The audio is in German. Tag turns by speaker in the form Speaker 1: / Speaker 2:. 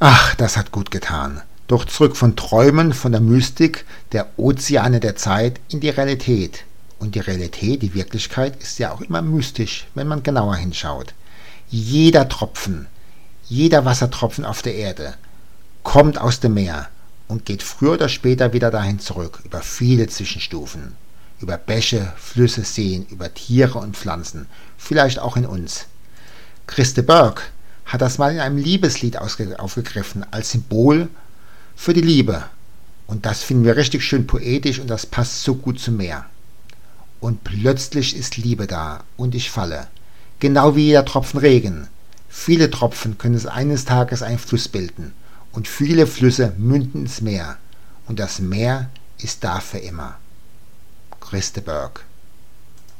Speaker 1: Ach, das hat gut getan. Doch zurück von Träumen, von der Mystik, der Ozeane der Zeit in die Realität. Und die Realität, die Wirklichkeit, ist ja auch immer mystisch, wenn man genauer hinschaut. Jeder Tropfen, jeder Wassertropfen auf der Erde kommt aus dem Meer und geht früher oder später wieder dahin zurück, über viele Zwischenstufen. Über Bäche, Flüsse, Seen, über Tiere und Pflanzen, vielleicht auch in uns. Christe Berg hat das mal in einem Liebeslied aufgegriffen, als Symbol für die Liebe. Und das finden wir richtig schön poetisch und das passt so gut zum Meer. Und plötzlich ist Liebe da und ich falle. Genau wie jeder Tropfen Regen. Viele Tropfen können es eines Tages einen Fluss bilden. Und viele Flüsse münden ins Meer. Und das Meer ist da für immer. Christe Berg.